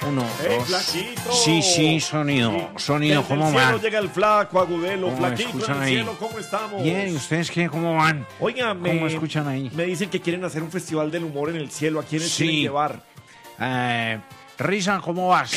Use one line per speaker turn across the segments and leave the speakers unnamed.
1, 2.
Flaquito.
Sí, sonido. Sonido,
Desde
¿cómo
el cielo
van?
llega el flaco, Agudelo,
¿Cómo
Flaquito en
escuchan
el
ahí?
cielo, ¿cómo estamos?
Bien, ¿y ustedes qué? ¿Cómo van?
Oiga,
¿Cómo escuchan ahí?
me dicen que quieren hacer un festival del humor en el cielo. ¿A quiénes
Sí.
quieren llevar?
Risa, ¿cómo vas?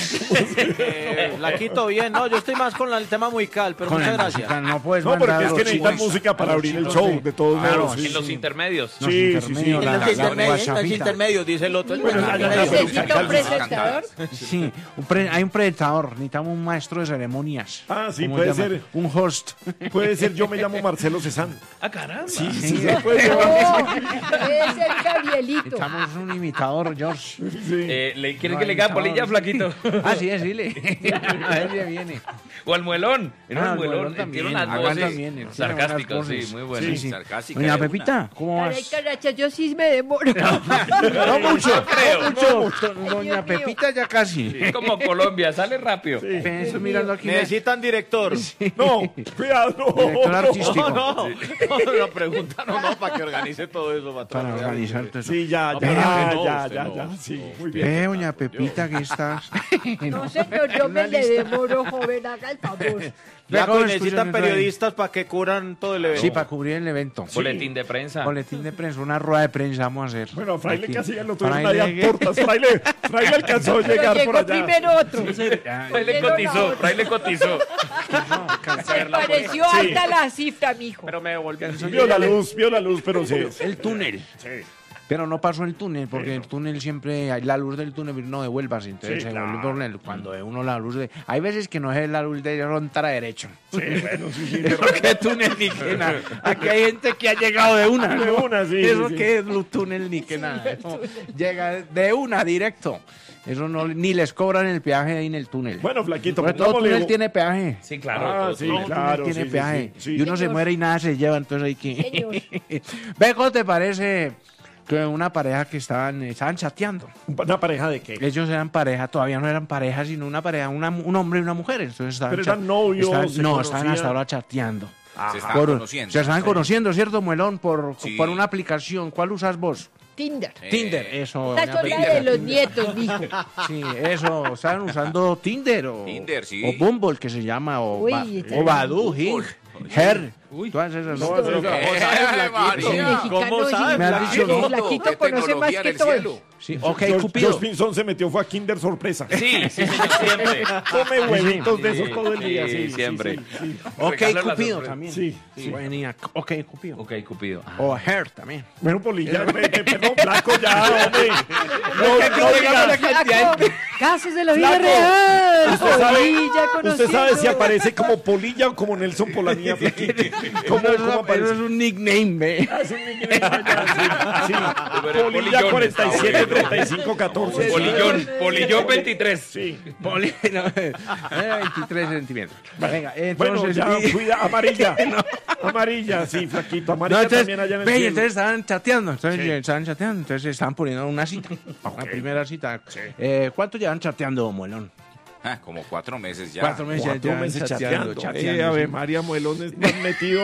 La quito bien, no, yo estoy más con el tema musical, pero
Con
muchas
el
gracias.
musical, no puedes
No, porque
mandar
es
a
que
los
necesitan
chicos,
música para
a los
abrir el
chicos
show, de todos
Claro,
modos.
sí,
En los intermedios.
Los
Sí,
intermedios,
sí,
En
la-
los
la
intermedios,
guachapita.
intermedios, dice el otro.
Bueno, ya, pero
Necesita un
cálmese.
presentador.
Sí, hay un presentador, necesitamos un maestro de ceremonias.
Ah, sí,
¿Cómo
puede
se llama?
ser.
Un host.
Puede ser, yo me llamo Marcelo Cezanne.
Ah, caramba.
Sí,
Sí.
se puede llevar.
Debe ser Gabrielito.
Necesitamos un imitador, George.
Sí.
¿Le quieren que le haga bolilla, flaquito?
Ah, sí, dile. A ver si viene.
O al muelón. Era
Ah,
un muelón.
Muelón también.
Tiene unas
Hagan
voces
también, tiene
sarcásticas,
buenas
sí,
voces.
muy buenas.
Sí, sí.
Sarcástica
Doña
de una.
Pepita, ¿cómo
Caray,
vas?
caracha, yo sí me demoro.
No mucho,
creo.
no mucho.
Dios
Doña
mío.
Pepita ya casi.
Es como Colombia, sale rápido.
Estoy mirando aquí.
Necesitan director.
No, cuidado.
Director artístico.
No, pregunta, no, para que organice todo eso.
Para organizar todo eso.
Sí, ya,
No,
ya,
pero
ya,
no,
ya,
usted
ya,
no.
ya, sí, muy bien.
Doña Pepita, ¿qué estás?
No, señor, yo me le demoro, joven, haga el favor.
Vea,
Ya
¿cómo
necesitan
escuchan
periodistas para que curan todo el evento.
Sí, para cubrir el evento.
Boletín de prensa.
Boletín de prensa, una rueda de prensa vamos a hacer.
Bueno, a Fraile
Aquí.
Casillas lo tuvieron
Fraile-
allá a tortas. Fraile alcanzó a
Pero
llegar por
llegó
allá.
primero otro.
Fray le cotizó, Fray le cotizó.
Se pareció
Sí.
alta la cifra, mijo.
Pero me devolví.
Vio la luz, pero sí.
El túnel. Pero no pasó el túnel, porque el túnel siempre, la luz del túnel no devuélvase, entonces
Sí,
se
claro.
vuelve por el- cuando ve uno la luz de... Hay veces que no es la luz de frontera derecho.
Sí, bueno, sí,
Eso que túnel ni que nada. Aquí hay gente que ha llegado de una.
De
¿no?
una, sí,
Eso
sí, sí.
que es túnel ni que nada. Eso llega de una directo. Eso no, ni les cobran el peaje ahí en el túnel.
Bueno, Flaquito,
Porque todo
pongámosle-
túnel tiene peaje.
Sí, claro.
Ah,
todo
sí,
túnel.
claro.
Tiene
sí,
peaje.
sí, sí.
Y uno se
Señor.
muere y nada se lleva, entonces hay que...
Señor.
Ve, ¿cómo te parece que una pareja que estaban chateando?
¿Una pareja de qué?
Ellos eran pareja, todavía no eran pareja, sino una pareja, un hombre y una mujer. Entonces estaban
Pero eran novios, se
no, estaban
conocían.
hasta ahora chateando.
Se estaban
Por-
conociendo.
Se estaban conociendo, ¿cierto, Muelón? Por
Sí.
una aplicación. ¿Cuál usas vos?
Tinder.
Tinder, eso.
Esta
doña
son la
Pepita.
de los nietos, mijo.
Sí, eso. Estaban usando Tinder o,
Tinder, sí.
o Bumble, que se llama, o,
Uy,
o Badoo, Hing, Her. Todas esas.
No, eso-
María.
¿Cómo sabe,
Me has dicho, ¿no?
Flaquito
¿Qué
conoce más
tecnología en
que
el
todos.
cielo?
Sí, ok,
George
Cupido.
Pinzón se metió, fue a Kinder sorpresa.
Sí, sí, señor, siempre.
Come huevitos de esos
Sí,
todo el día.
sí,
Sí, sí,
siempre.
sí, sí.
Ok,
Regalo la
Cupido
sorpresa.
también.
Sí,
Sí, venía. Ok, Cupido.
Ok, Cupido.
O Her también.
Bueno, Polilla, perdón, Flaco, ya, hombre. No diga.
Flaco, casos de la vida
Flaco,
real.
usted sabe,
Polilla
usted sabe si
conociendo.
aparece como Polilla o como Nelson Polanía, Flaquito. ¿Cómo
Eso
aparece?
es un nickname, ve.
Ah, es un nickname allá, sí, sí.
Pero
Polilla
Polillón.
47 35 14.
Polillón 23.
Sí.
Poli, no, 23 centímetros. Venga,
Bueno,
entonces.
ya, cuida, amarilla. Amarilla, sí, Flaquito.
No,
Amarilla
entonces,
también allá en el
ve, y
cielo.
entonces estaban chateando, entonces
Sí.
estaban chateando, entonces estaban poniendo una cita, una primera cita.
Sí.
¿Cuánto llevan chateando, Muelón?
Como 4 meses ya.
4 meses,
4
llevan
meses chateando.
chateando,
Ave
sí.
María Muelón estás metido.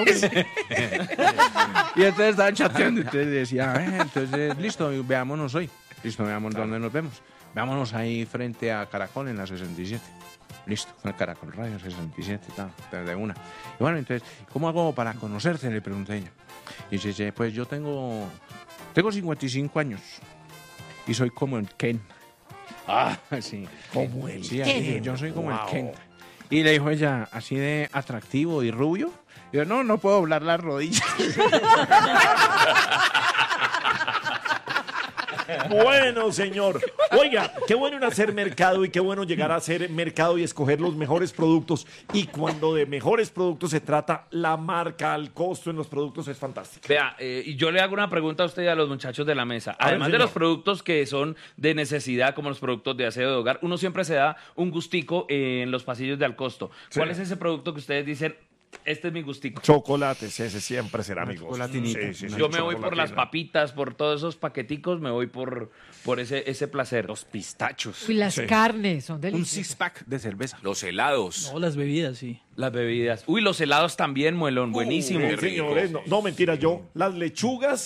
Y entonces estaban chateando, entonces decía, entonces, listo, veámonos hoy. Listo, veamos dónde nos vemos. Veámonos ahí frente a Caracol en la 67. Listo, fue el Caracol Radio 67, tal, de una. Y bueno, entonces, ¿cómo hago para conocerte? Le pregunté ella. Y dice, pues yo tengo 55 años y soy como el Ken. Ah, sí.
Como el
Sí, así, yo soy como el Ken. Y le dijo ella, así de atractivo y rubio. Y yo, no puedo doblar las rodillas.
Bueno, señor. Oiga, qué bueno en hacer mercado y qué bueno llegar a hacer mercado y escoger los mejores productos. Y cuando de mejores productos se trata, la marca al costo en los productos es fantástica.
Vea, y yo le hago una pregunta a usted y a los muchachos de la mesa.
A ver,
Además de
señor.
los productos que son de necesidad, como los productos de aseo de hogar, uno siempre se da un gustico en los pasillos de al costo. ¿Cuál es ese producto que ustedes dicen, este es mi gustico?
Chocolates, ese siempre será mi gusto.
chocolatinita.
Yo me voy por las papitas, por todos esos paqueticos, me voy por ese placer.
Los pistachos.
Y las carnes son
Un
deliciosas.
six-pack de cerveza.
Los helados.
No, las bebidas, sí.
Las bebidas. Uy, los helados también, Muelón, buenísimo.
qué rico.
Señores, no, mentira, yo las lechugas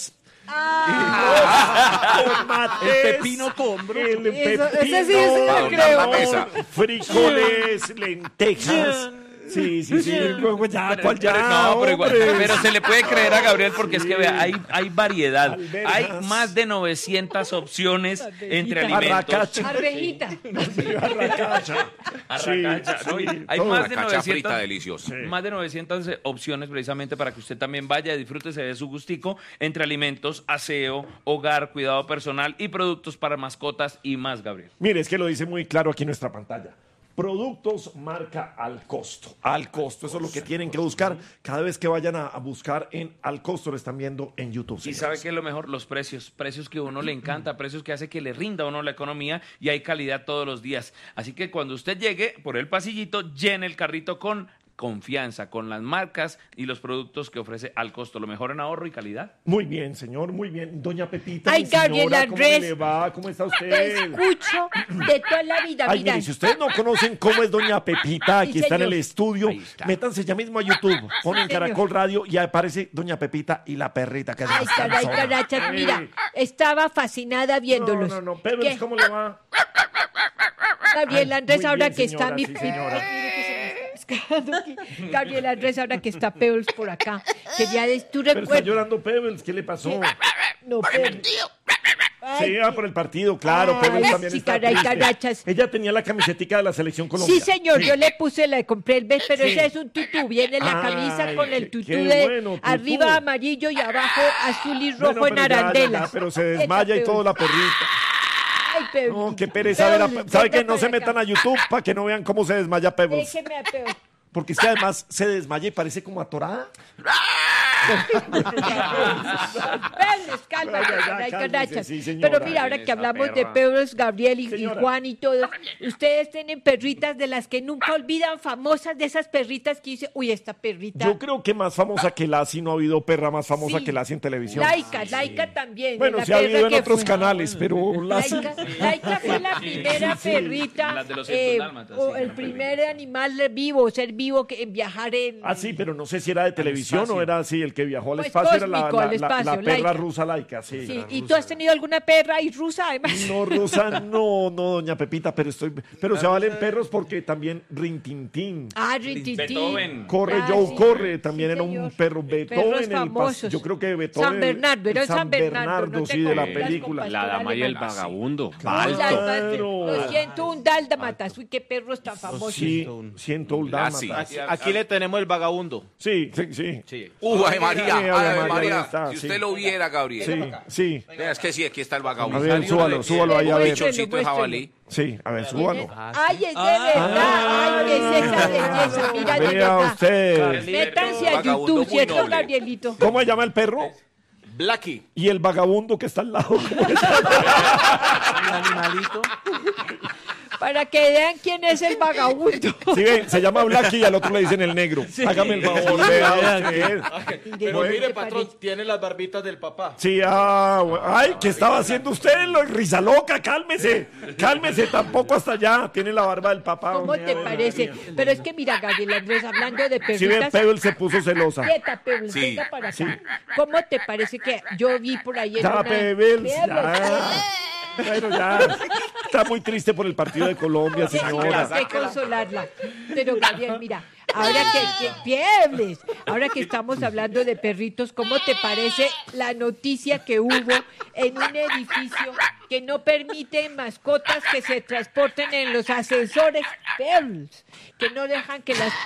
tomates,
El pepino combro.
el
Eso-
pepino,
ese sí es el
Para
creo.
la mesa.
frijoles, lentejas. Sí. Ya, ¿cuál ya?
No, pero igual,
hombre?
pero se le puede creer a Gabriel porque es que vea, hay variedad.
Alberjas.
Hay más de 900 opciones entre alimentos.
Arracacha.
Arvejita.
Arracacha.
Arracacha, ¿no? Y hay
todo.
más de
Cacha frita
900,
deliciosa.
más de 900 opciones precisamente para que usted también vaya, disfrute, se dé su gustico entre alimentos, aseo, hogar, cuidado personal y productos para mascotas y más, Gabriel.
Mire, es que lo dice muy claro aquí en nuestra pantalla. Productos marca al costo. Al costo, eso es lo que tienen que buscar. Cada vez que vayan a buscar en al costo, lo están viendo en YouTube.
Y
señores.
sabe que es lo mejor, los precios que a uno le encanta, precios que hace que le rinda a uno la economía y hay calidad todos los días. Así que cuando usted llegue por el pasillito, llene el carrito con confianza, con las marcas y los productos que ofrece al costo, lo mejor en ahorro y calidad.
Muy bien, señor, muy bien. Doña Pepita,
Ay,
mi señora,
Gabriel
¿cómo
Andrés.
le va? ¿Cómo está
Te
usted?
escucho de toda la vida.
Ay,
Mira,
mire, si ustedes no conocen cómo es Doña Pepita, aquí
Sí,
está en
señor.
el estudio,
Ahí está.
métanse ya mismo a YouTube, ponen
señor.
Caracol Radio y aparece Doña Pepita y la perrita que es
ay,
más
caray,
cansona.
carachas, mira,
Eh,
estaba fascinada viéndolos.
No, pero
¿Qué?
¿cómo le va?
Gabriel
Ay,
Andrés,
muy
ahora
bien,
que está
señora,
mi...
sí, señora.
Ay, mire que se me está pescando aquí. Gabriel Andrés, ahora que está Pebbles por acá. Quería tú
Pero está
recuerdas...
llorando Pebbles, ¿qué le pasó?
No, Pebbles. Ay,
Sí, por el partido, claro,
Ay,
Pebbles también
sí,
está
caray,
triste.
carachas.
Ella tenía la camisetica de la selección colombiana.
Sí, señor, yo le puse, le compré el beso, pero
Sí.
ese es un tutú. Viene la
Ay,
camisa con el tutú
qué
de
bueno, tutú.
arriba amarillo y abajo azul y rojo
Bueno,
en
pero ya,
arandelas.
pero se desmaya y todo la perrita.
Ay, Pebbles.
No, qué pereza. ver
Pebbles,
¿Sabe
venga
que no se
para acá.
metan a YouTube para que no vean cómo se desmaya Pebbles?
Déjeme a Pebbles.
Porque es que además se desmaya y parece como atorada.
Pebbles, cálmate,
Ya,
caray,
cálmese,
carachas.
sí, señora.
Pero mira, ahora que
Esa
hablamos de
perra.
Pebbles, Gabriel y
Señora.
Juan y todos, ustedes tienen perritas de las que nunca olvidan, famosas de esas perritas que dice, uy, esta perrita.
Yo creo que más famosa que Lassie no ha habido perra más famosa
Sí.
que Lassie en televisión.
Laika también.
Bueno,
la
se ha
perra
habido en
que
otros
fue.
canales, pero Lassie...
Laika fue la primera perrita,
Las de los 100 dálmatas,
o
sí,
el
la
primer animal vivo, ser vivo que en viajar en...
Ah, sí, pero no sé si era de televisión o era así, el que viajó al
Pues
espacio era
cósmico, al
la
espacio,
perra
Laika.
rusa Laika, sí.
Sí, ¿y tú has tenido alguna perra y rusa además?
No, Rosa, no, doña Pepita, pero se valen perros porque también Rintintín.
Ah, Rintintín.
Beethoven.
Corre
Ah,
Joe,
sí.
corre, también
Sí,
era un
señor.
perro.
Perros
Beethoven,
famosos.
yo creo que Beethoven.
San Bernardo, era San Bernardo, no te
sí, de la
confundas
película.
con
La dama y el
Alemán.
vagabundo.
Claro.
Los 101 dálmatas. Uy, qué perros tan famosos.
Sí, siento un
Lassie.
Aquí le tenemos el vagabundo.
Sí, sí, sí.
Sí.
Ave María,
Sí, Ave
Ave
María,
María.
ahí está,
Si
sí.
usted lo viera, Gabriel.
Sí, sí.
Vea, es que sí, aquí está el
A
vagabundo.
ver, súbalo ahí a ver.
Pichoncito de jabalí.
Sí, a ver, súbalo.
Ay, es de verdad. Ay, qué es esa belleza. Mira, de
Vea
verdad.
usted.
Métanse a
Vagabundo
YouTube,
muy
¿cierto,
noble.
Gabrielito?
¿Cómo se llama el perro?
Blackie.
Y el vagabundo que está al lado. ¿Cómo es?
Un animalito.
Para que vean quién es el vagabundo.
Sí, ven, se llama Blackie y al otro le dicen el negro. Hágame el favor, vea usted.
Pero
¿Qué
mire,
te
patrón,
parece?
tiene las barbitas del papá.
Sí, ay, ¿qué estaba haciendo usted? Risa loca, cálmese. Cálmese, tampoco hasta allá. Tiene la barba del papá.
¿Cómo
hombre,
te
a ver,
parece?
María.
Pero es que mira, Gabriel Andrés, hablando de
Si ven,
perritas...
Pebble se puso celosa.
Quieta, Pebbles,
Sí,
venga para acá. ¿Cómo te parece que yo vi por ahí en
Ya,
una...
Pebbles,
Pebbles,
ya. Bueno, ya. Está muy triste por el partido de Colombia, señora.
Hay que consolarla. Pero Gabriel, mira, ahora Piebles, ahora que estamos hablando de perritos, ¿cómo te parece la noticia que hubo en un edificio que no permite mascotas que se transporten en los ascensores? Piebles, que no dejan que las...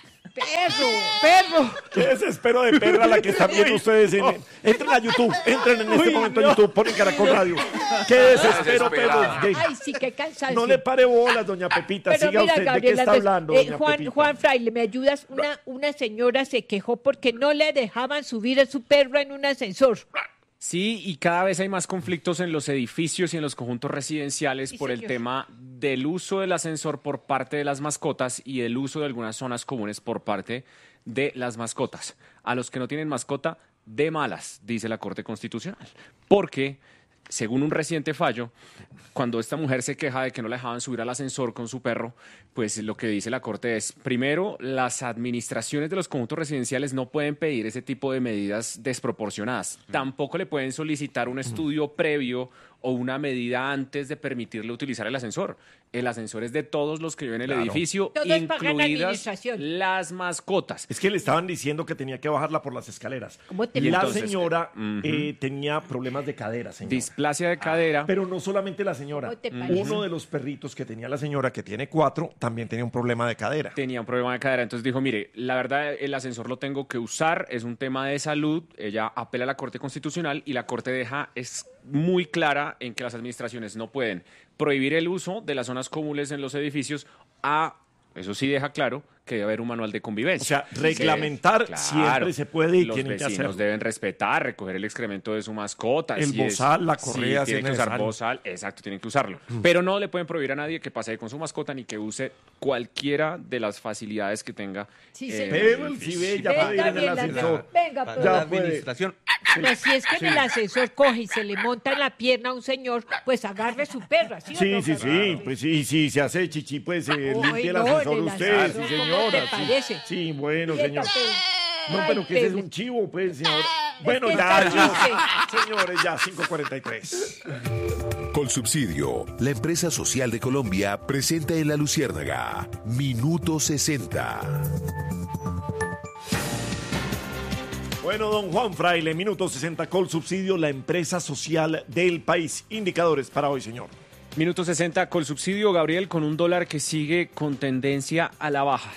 Perro.
Qué desespero de perra la que están viendo ustedes. Entren a YouTube, entren en este momento a YouTube, ponen Caracol Radio. Qué desespero,
Desesperada.
Pebble.
Ay, sí, qué cansancio.
No le pare bolas, doña Pepita.
Pero
Siga
mira,
usted. ¿De qué
Gabriel
está
Andrés,
hablando, doña
Juan,
Pepita?
Juan Fraile, ¿me ayudas? Una señora se quejó porque no le dejaban subir a su perro en un ascensor.
Sí, y cada vez hay más conflictos en los edificios y en los conjuntos residenciales
Sí,
por el
señor.
tema del uso del ascensor por parte de las mascotas y el uso de algunas zonas comunes por parte de las mascotas. A los que no tienen mascota, de malas, dice la Corte Constitucional. Porque según un reciente fallo, cuando esta mujer se queja de que no la dejaban subir al ascensor con su perro, pues lo que dice la Corte es, primero, las administraciones de los conjuntos residenciales no pueden pedir ese tipo de medidas desproporcionadas. Tampoco le pueden solicitar un estudio previo o una medida antes de permitirle utilizar el ascensor. El ascensor es de todos los que viven en el edificio,
Todos pagan la
incluidas
administración.
las mascotas.
Es que le estaban diciendo que tenía que bajarla por las escaleras.
¿Cómo te
Y la
entonces,
señora tenía problemas de cadera, señor.
Displasia de cadera.
Pero no solamente la señora.
¿Cómo te parece?
Uno de los perritos que tenía la señora, que tiene 4, también tenía un problema de cadera.
Tenía un problema de cadera, entonces dijo, mire, la verdad el ascensor lo tengo que usar, es un tema de salud, ella apela a la Corte Constitucional y la Corte es muy clara en que las administraciones no pueden prohibir el uso de las zonas comunes en los edificios, eso sí deja claro que debe haber un manual de convivencia.
O sea, reglamentar siempre se puede y
los
tienen que
vecinos
hacerlo.
deben respetar, recoger el excremento de su mascota.
El bozal, la correa, si
tienen
es
que usar
necesario.
bozal, exacto, tienen que usarlo. Pero no le pueden prohibir a nadie que pase con su mascota ni que use cualquiera de las facilidades que tenga.
Sí, señor.
Pero el CIBE ya puede ir en el
Venga,
ascensor.
venga,
Para
pues.
Ya
la
puede.
administración.
Pues si es que en el ascensor coge y se le monta en la pierna a un señor, pues agarre su perra, ¿sí o
Sí,
no,
sí,
Fernando?
sí. Pues sí, si se hace chichi, pues
Ay,
limpie el
no,
ascensor
en el
usted,
ascensor,
sí,
¿cómo
señora.
te
sí.
parece?
Sí, bueno,
Quieta,
señor.
Pedro.
No, pero
Ay,
que ese es
Pedro.
un chivo, pues, señor. Bueno,
que
ya,
está
ya. Señores, ya, 5:43.
Colsubsidio, la empresa social de Colombia, presenta en La Luciérnaga Minuto 60.
Bueno, don Juan Fraile, minuto 60, Colsubsidio, la empresa social del país. Indicadores para hoy, señor.
Minuto 60, Colsubsidio, Gabriel, con un dólar que sigue con tendencia a la baja.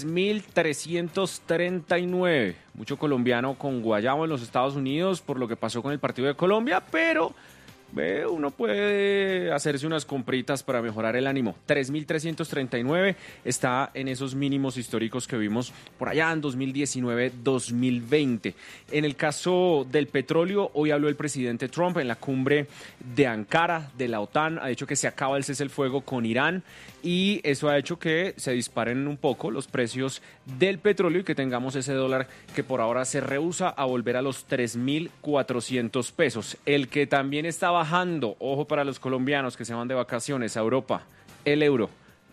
3.339. Mucho colombiano con guayabo en los Estados Unidos por lo que pasó con el partido de Colombia, pero uno puede hacerse unas compritas para mejorar el ánimo. 3.339 está en esos mínimos históricos que vimos por allá en 2019-2020. En el caso del petróleo, hoy habló el presidente Trump en la cumbre de Ankara de la OTAN. Ha dicho que se acaba el cese el fuego con Irán y eso ha hecho que se disparen un poco los precios del petróleo y que tengamos ese dólar que por ahora se rehúsa a volver a los 3.400 pesos. El que también está bajando, ojo para los colombianos que se van de vacaciones a Europa, el euro,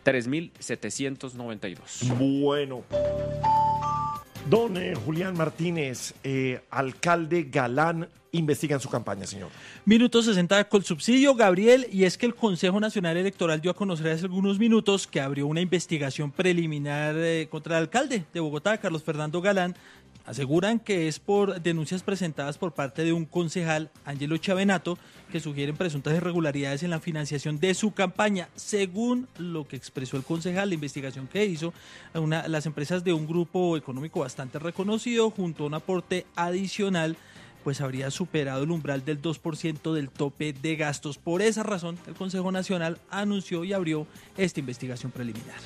3.792.
Bueno. Don Julián Martínez, alcalde Galán, investigan su campaña, señor.
Minuto 60 de Colsubsidio, Gabriel, y es que el Consejo Nacional Electoral dio a conocer hace algunos minutos que abrió una investigación preliminar contra el alcalde de Bogotá, Carlos Fernando Galán. Aseguran que es por denuncias presentadas por parte de un concejal, Ángelo Chavenato, que sugieren presuntas irregularidades en la financiación de su campaña. Según lo que expresó el concejal, la investigación que hizo, las empresas de un grupo económico bastante reconocido, junto a un aporte adicional, pues habría superado el umbral del 2% del tope de gastos. Por esa razón, el Consejo Nacional anunció y abrió esta investigación preliminar.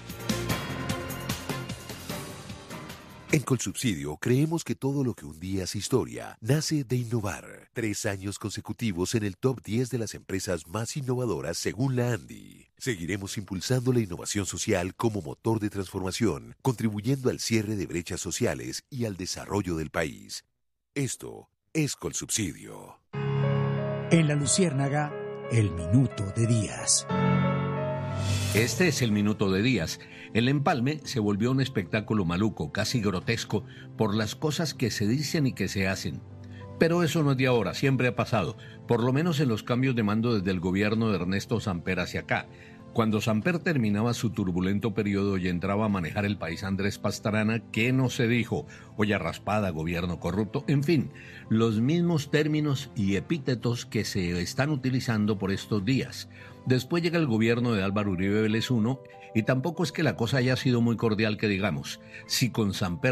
En Colsubsidio creemos que todo lo que un día es historia nace de innovar. 3 años consecutivos en el top 10 de las empresas más innovadoras según la ANDI. Seguiremos impulsando la innovación social como motor de transformación, contribuyendo al cierre de brechas sociales y al desarrollo del país. Esto es Colsubsidio.
En La Luciérnaga, el minuto de Díaz.
Este es el minuto de Díaz. El empalme se volvió un espectáculo maluco, casi grotesco, por las cosas que se dicen y que se hacen. Pero eso no es de ahora, siempre ha pasado, por lo menos en los cambios de mando desde el gobierno de Ernesto Samper hacia acá. Cuando Samper terminaba su turbulento periodo y entraba a manejar el país Andrés Pastrana, ¿qué no se dijo? Olla raspada, gobierno corrupto, en fin, los mismos términos y epítetos que se están utilizando por estos días. Después llega el gobierno de Álvaro Uribe Vélez I y tampoco es que la cosa haya sido muy cordial que digamos. Si con Samper